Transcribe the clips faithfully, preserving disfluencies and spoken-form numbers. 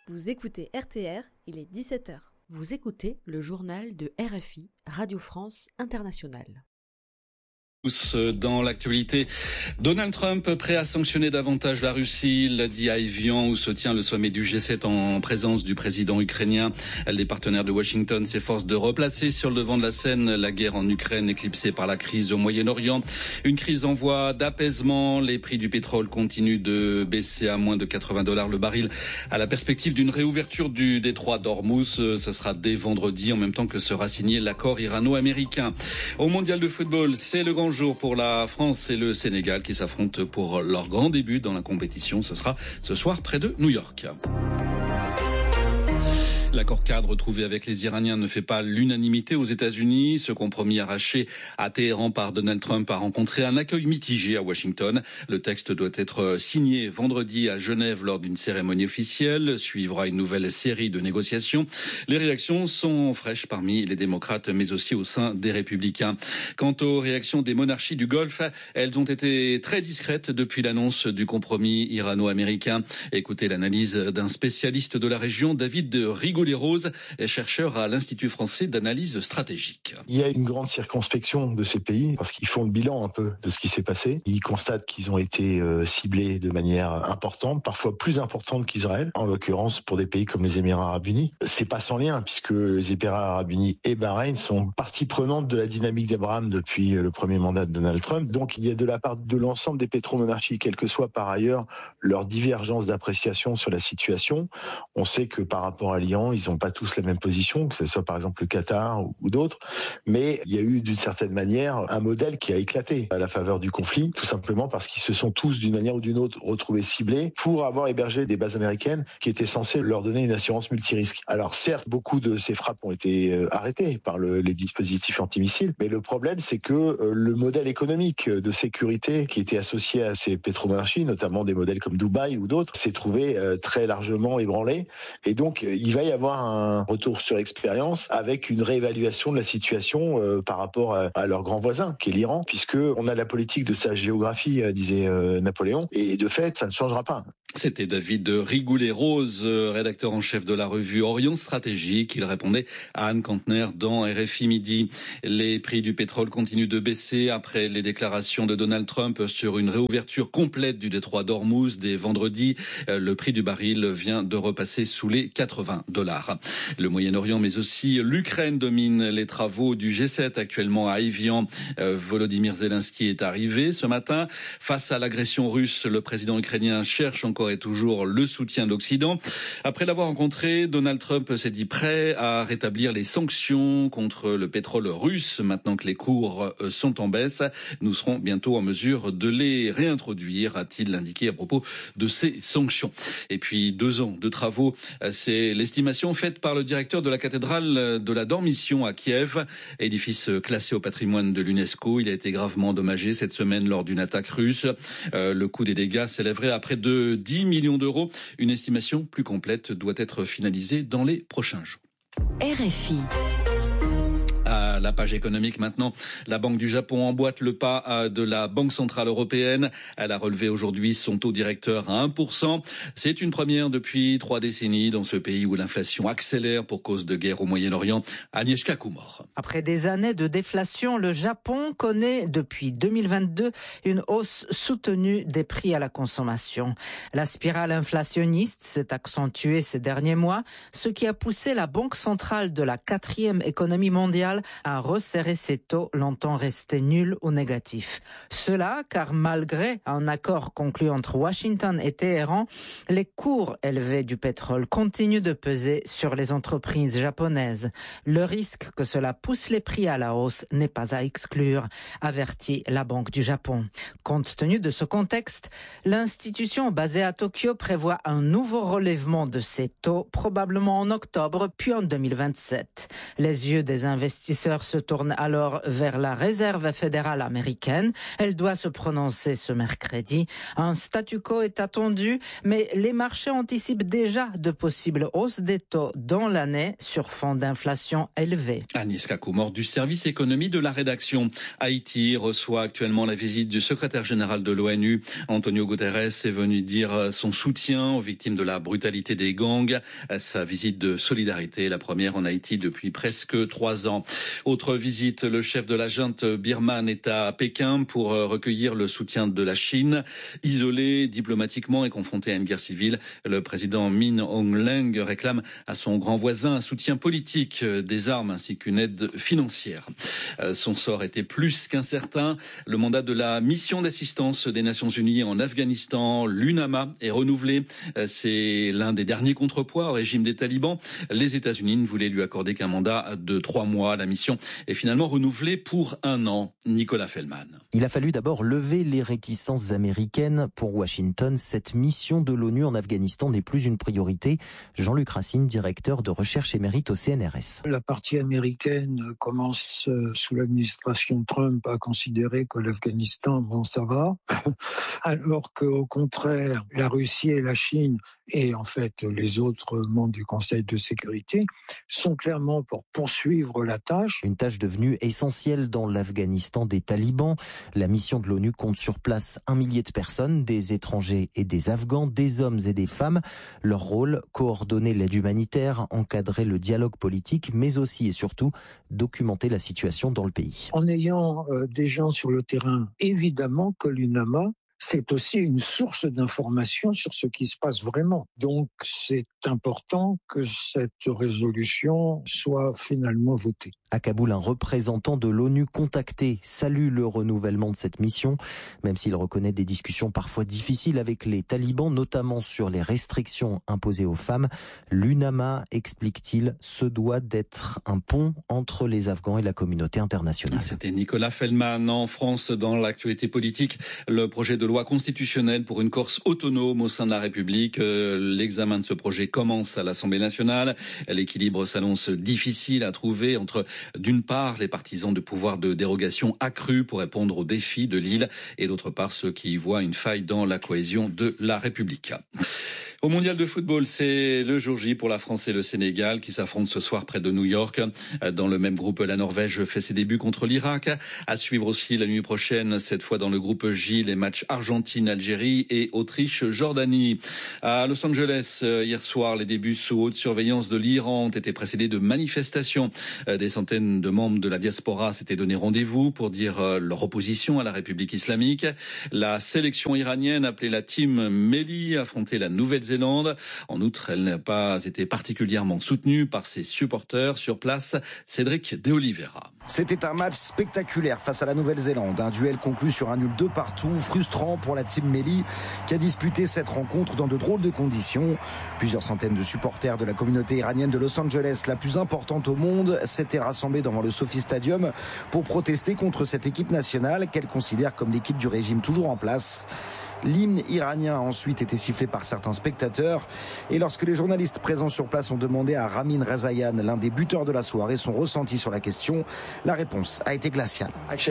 Vous écoutez R T R, il est dix-sept heures. Vous écoutez le journal de R F I, Radio France Internationale. Dans l'actualité, Donald Trump prêt à sanctionner davantage la Russie, l'a dit à Évian où se tient le sommet du G sept en présence du président ukrainien. Les partenaires de Washington s'efforcent de replacer sur le devant de la scène la guerre en Ukraine éclipsée par la crise au Moyen-Orient. Une crise en voie d'apaisement. Les prix du pétrole continuent de baisser à moins de quatre-vingts dollars le baril à la perspective d'une réouverture du détroit d'Ormuz. Ce sera dès vendredi en même temps que sera signé l'accord irano-américain. Au mondial de football, c'est le grand jour pour la France et le Sénégal qui s'affrontent pour leur grand début dans la compétition. Ce sera ce soir près de New York. L'accord cadre trouvé avec les Iraniens ne fait pas l'unanimité aux États-Unis. Ce compromis arraché à Téhéran par Donald Trump a rencontré un accueil mitigé à Washington. Le texte doit être signé vendredi à Genève lors d'une cérémonie officielle. Suivra une nouvelle série de négociations. Les réactions sont fraîches parmi les démocrates, mais aussi au sein des républicains. Quant aux réactions des monarchies du Golfe, elles ont été très discrètes depuis l'annonce du compromis irano-américain. Écoutez l'analyse d'un spécialiste de la région, David Rigoulet. Rose est chercheur à l'Institut français d'analyse stratégique. Il y a une grande circonspection de ces pays parce qu'ils font le bilan un peu de ce qui s'est passé. Ils constatent qu'ils ont été euh, ciblés de manière importante, parfois plus importante qu'Israël, en l'occurrence pour des pays comme les Émirats arabes unis. C'est pas sans lien puisque les Émirats arabes unis et Bahreïn sont partie prenante de la dynamique d'Abraham depuis le premier mandat de Donald Trump. Donc il y a de la part de l'ensemble des pétromonarchies, quelle que soit par ailleurs leur divergence d'appréciation sur la situation. On sait que par rapport à l'Iran, ils n'ont pas tous la même position, que ce soit par exemple le Qatar ou, ou d'autres, mais il y a eu d'une certaine manière un modèle qui a éclaté à la faveur du conflit, tout simplement parce qu'ils se sont tous d'une manière ou d'une autre retrouvés ciblés pour avoir hébergé des bases américaines qui étaient censées leur donner une assurance multirisque. Alors certes, beaucoup de ces frappes ont été euh, arrêtées par le, les dispositifs antimissiles, mais le problème c'est que euh, le modèle économique de sécurité qui était associé à ces pétromonarchies, notamment des modèles comme Dubaï ou d'autres, s'est trouvé euh, très largement ébranlé, et donc euh, il va y avoir un un retour sur expérience avec une réévaluation de la situation euh, par rapport à, à leur grand voisin qui est l'Iran, puisque on a la politique de sa géographie, euh, disait euh, Napoléon, et de fait ça ne changera pas. C'était David Rigoulet-Rose, rédacteur en chef de la revue Orient Stratégique. Il répondait à Anne Kantner dans R F I Midi. Les prix du pétrole continuent de baisser après les déclarations de Donald Trump sur une réouverture complète du détroit d'Ormuz dès vendredi. Le prix du baril vient de repasser sous les quatre-vingts dollars. Le Moyen-Orient, mais aussi l'Ukraine domine les travaux du G sept actuellement à Évian. Volodymyr Zelensky est arrivé ce matin. Face à l'agression russe, le président ukrainien cherche encore et toujours le soutien de l'Occident. Après l'avoir rencontré, Donald Trump s'est dit prêt à rétablir les sanctions contre le pétrole russe. Maintenant que les cours sont en baisse, nous serons bientôt en mesure de les réintroduire, a-t-il indiqué à propos de ces sanctions. Et puis deux ans de travaux, c'est l'estimation faite par le directeur de la cathédrale de la Dormition à Kiev, édifice classé au patrimoine de l'UNESCO. Il a été gravement endommagé cette semaine lors d'une attaque russe. Euh, le coût des dégâts s'élèverait à près de dix millions d'euros. Une estimation plus complète doit être finalisée dans les prochains jours. R F I. À la page économique maintenant, la Banque du Japon emboîte le pas de la Banque centrale européenne. Elle a relevé aujourd'hui son taux directeur à un pour cent. C'est une première depuis trois décennies dans ce pays où l'inflation accélère pour cause de guerre au Moyen-Orient. Agnieszka Kumor. Après des années de déflation, le Japon connaît depuis deux mille vingt-deux une hausse soutenue des prix à la consommation. La spirale inflationniste s'est accentuée ces derniers mois, ce qui a poussé la Banque centrale de la quatrième économie mondiale à resserrer ses taux longtemps restés nuls ou négatifs. Cela car malgré un accord conclu entre Washington et Téhéran, les cours élevés du pétrole continuent de peser sur les entreprises japonaises. Le risque que cela pousse les prix à la hausse n'est pas à exclure, avertit la Banque du Japon. Compte tenu de ce contexte, l'institution basée à Tokyo prévoit un nouveau relèvement de ses taux, probablement en octobre puis en deux mille vingt-sept. Les yeux des investisseurs l'observateur se tourne alors vers la réserve fédérale américaine. Elle doit se prononcer ce mercredi. Un statu quo est attendu, mais les marchés anticipent déjà de possibles hausses des taux dans l'année sur fond d'inflation élevée. Agnès Kakoumor du service économie de la rédaction. Haïti reçoit actuellement la visite du secrétaire général de l'ONU. Antonio Guterres est venu dire son soutien aux victimes de la brutalité des gangs. Sa visite de solidarité, la première en Haïti depuis presque trois ans. Autre visite, le chef de la junte birmane est à Pékin pour recueillir le soutien de la Chine. Isolé diplomatiquement et confronté à une guerre civile, le président Min Aung-Hlaing réclame à son grand voisin un soutien politique, des armes ainsi qu'une aide financière. Son sort était plus qu'incertain. Le mandat de la mission d'assistance des Nations Unies en Afghanistan, l'UNAMA, est renouvelé. C'est l'un des derniers contrepoids au régime des talibans. Les États-Unis ne voulaient lui accorder qu'un mandat de trois mois. La mission est finalement renouvelée pour un an. Nicolas Fellman. Il a fallu d'abord lever les réticences américaines. Pour Washington, cette mission de l'ONU en Afghanistan n'est plus une priorité. Jean-Luc Racine, directeur de recherche émérite au C N R S. La partie américaine commence sous l'administration Trump à considérer que l'Afghanistan, bon, ça va, alors qu'au contraire, la Russie et la Chine et en fait les autres membres du Conseil de sécurité sont clairement pour poursuivre la tâche. Une tâche devenue essentielle dans l'Afghanistan des talibans. La mission de l'ONU compte sur place un millier de personnes, des étrangers et des Afghans, des hommes et des femmes. Leur rôle, coordonner l'aide humanitaire, encadrer le dialogue politique, mais aussi et surtout documenter la situation dans le pays. En ayant euh, des gens sur le terrain, évidemment que l'UNAMA, c'est aussi une source d'information sur ce qui se passe vraiment. Donc, c'est important que cette résolution soit finalement votée. À Kaboul, un représentant de l'ONU contacté salue le renouvellement de cette mission, même s'il reconnaît des discussions parfois difficiles avec les talibans, notamment sur les restrictions imposées aux femmes. L'UNAMA, explique-t-il, se doit d'être un pont entre les Afghans et la communauté internationale. C'était Nicolas Fellman. En France, dans l'actualité politique, le projet de loi constitutionnelle pour une Corse autonome au sein de la République. L'examen de ce projet commence à l'Assemblée nationale. L'équilibre s'annonce difficile à trouver entre, d'une part, les partisans de pouvoirs de dérogation accrus pour répondre aux défis de l'île et d'autre part, ceux qui y voient une faille dans la cohésion de la République. Au mondial de football, c'est le jour J pour la France et le Sénégal qui s'affrontent ce soir près de New York. Dans le même groupe, la Norvège fait ses débuts contre l'Irak. À suivre aussi la nuit prochaine, cette fois dans le groupe J, les matchs Argentine-Algérie et Autriche-Jordanie. À Los Angeles, hier soir, les débuts sous haute surveillance de l'Iran ont été précédés de manifestations. Des centaines de membres de la diaspora s'étaient donné rendez-vous pour dire leur opposition à la République islamique. La sélection iranienne, appelée la Team Melli, affrontait la Nouvelle-Zélande. En outre, elle n'a pas été particulièrement soutenue par ses supporters sur place. Cédric De Oliveira. C'était un match spectaculaire face à la Nouvelle-Zélande. Un duel conclu sur un nul de partout, frustrant pour la Team Melli qui a disputé cette rencontre dans de drôles de conditions. Plusieurs centaines de supporters de la communauté iranienne de Los Angeles, la plus importante au monde, s'étaient rassemblés devant le Sophie Stadium pour protester contre cette équipe nationale qu'elle considère comme l'équipe du régime toujours en place. L'hymne iranien a ensuite été sifflé par certains spectateurs. Et lorsque les journalistes présents sur place ont demandé à Ramin Rezaïan, l'un des buteurs de la soirée, son ressenti sur la question, la réponse a été glaciale.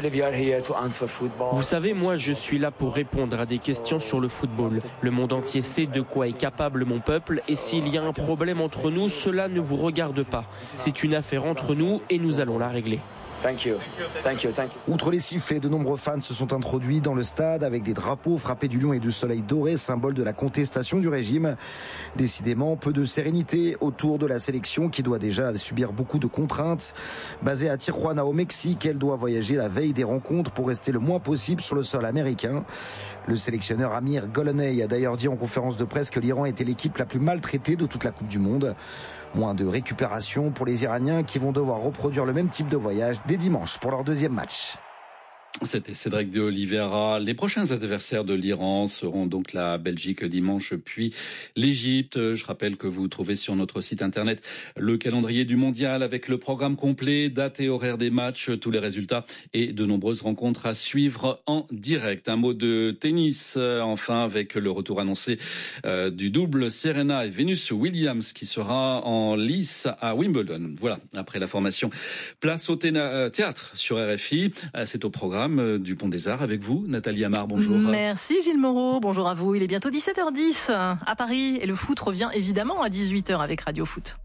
Vous savez, moi je suis là pour répondre à des questions sur le football. Le monde entier sait de quoi est capable mon peuple et s'il y a un problème entre nous, cela ne vous regarde pas. C'est une affaire entre nous et nous allons la régler. Thank you. Thank you. Thank you. Outre les sifflets, de nombreux fans se sont introduits dans le stade avec des drapeaux frappés du lion et du soleil doré, symbole de la contestation du régime. Décidément, peu de sérénité autour de la sélection qui doit déjà subir beaucoup de contraintes. Basée à Tijuana au Mexique, elle doit voyager la veille des rencontres pour rester le moins possible sur le sol américain. Le sélectionneur Amir Golonay a d'ailleurs dit en conférence de presse que l'Iran était l'équipe la plus maltraitée de toute la Coupe du Monde. Moins de récupération pour les Iraniens qui vont devoir reproduire le même type de voyage dès dimanche pour leur deuxième match. C'était Cédric de Oliveira. Les prochains adversaires de l'Iran seront donc la Belgique dimanche, puis l'Égypte. Je rappelle que vous trouvez sur notre site internet le calendrier du mondial avec le programme complet, date et horaire des matchs, tous les résultats et de nombreuses rencontres à suivre en direct. Un mot de tennis, enfin, avec le retour annoncé euh, du double Serena et Venus Williams qui sera en lice à Wimbledon. Voilà, après la formation, place au théna- théâtre sur R F I. C'est au programme du Pont des Arts avec vous, Nathalie Amar, bonjour. Merci Gilles Moreau, bonjour à vous. Il est bientôt dix-sept heures dix à Paris et le foot revient évidemment à dix-huit heures avec Radio Foot.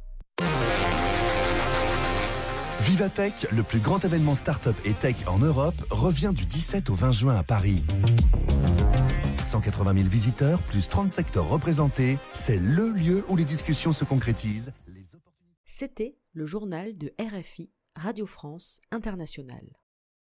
Vivatech, le plus grand événement start-up et tech en Europe, revient du dix-sept au vingt juin à Paris. cent quatre-vingt mille visiteurs, plus trente secteurs représentés, c'est le lieu où les discussions se concrétisent. C'était le journal de R F I, Radio France Internationale.